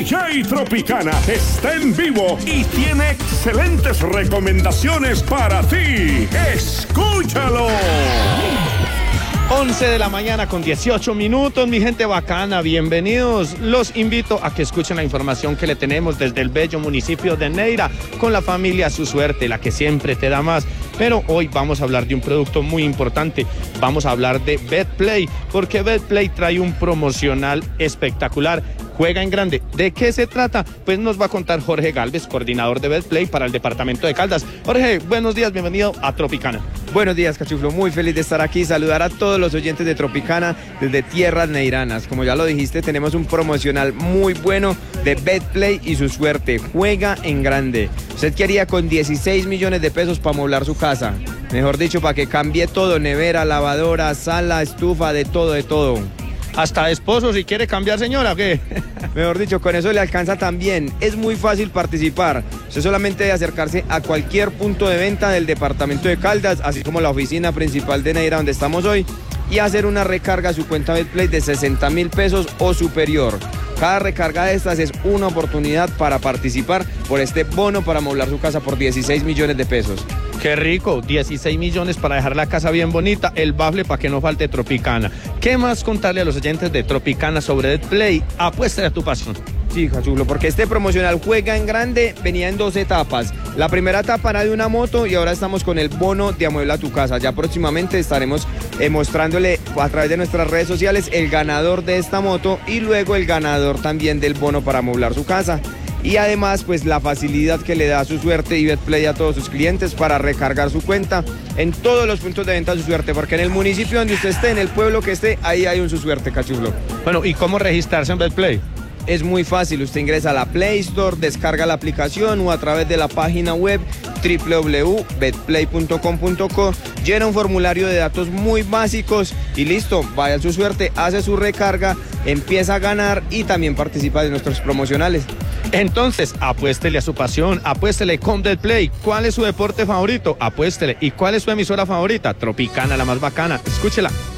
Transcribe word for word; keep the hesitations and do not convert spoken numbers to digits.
J Tropicana está en vivo y tiene excelentes recomendaciones para ti. ¡Escúchalo! once de la mañana con dieciocho minutos, mi gente bacana, bienvenidos. Los invito a que escuchen la información que le tenemos desde el bello municipio de Neira con la familia Su Suerte, la que siempre te da más. Pero hoy vamos a hablar de un producto muy importante. Vamos a hablar de BetPlay, porque BetPlay trae un promocional espectacular. Juega en grande. ¿De qué se trata? Pues nos va a contar Jorge Galvez, coordinador de BetPlay para el departamento de Caldas. Jorge, buenos días, bienvenido a Tropicana. Buenos días, Cachuflo, muy feliz de estar aquí, saludar a todos los oyentes de Tropicana desde tierras neiranas. Como ya lo dijiste, tenemos un promocional muy bueno de BetPlay y Su Suerte. Juega en grande. ¿Usted qué haría con dieciséis millones de pesos para amoblar su casa? Mejor dicho, para que cambie todo, nevera, lavadora, sala, estufa, de todo, de todo. Hasta esposo, si quiere cambiar, señora, ¿o qué? Mejor dicho, con eso le alcanza también. Es muy fácil participar. Usted solamente debe acercarse a cualquier punto de venta del departamento de Caldas, así como la oficina principal de Neira, donde estamos hoy, y hacer una recarga a su cuenta BetPlay de sesenta mil pesos o superior. Cada recarga de estas es una oportunidad para participar por este bono para amoblar su casa por dieciséis millones de pesos. Qué rico, dieciséis millones para dejar la casa bien bonita, el bafle para que no falte Tropicana. ¿Qué más contarle a los oyentes de Tropicana sobre BetPlay? Apuéstale a tu pasión. Sí, Cachulo, porque este promocional Juega en Grande venía en dos etapas. La primera etapa era de una moto y ahora estamos con el bono de amuebla tu casa. Ya próximamente estaremos eh, mostrándole a través de nuestras redes sociales el ganador de esta moto y luego el ganador también del bono para amueblar su casa. Y además, pues la facilidad que le da Su Suerte y BetPlay a todos sus clientes para recargar su cuenta en todos los puntos de venta Su Suerte, porque en el municipio donde usted esté, en el pueblo que esté, ahí hay un Su Suerte, Cachulo. Bueno, ¿y cómo registrarse en BetPlay? Es muy fácil, usted ingresa a la Play Store, descarga la aplicación o a través de la página web doble u doble u doble u punto betplay punto com punto co, llena un formulario de datos muy básicos y listo, vaya a Su Suerte, hace su recarga, empieza a ganar y también participa de nuestros promocionales. Entonces, apuéstele a su pasión, apuéstele con BetPlay. ¿Cuál es su deporte favorito? Apuéstele. ¿Y cuál es su emisora favorita? Tropicana, la más bacana. Escúchela.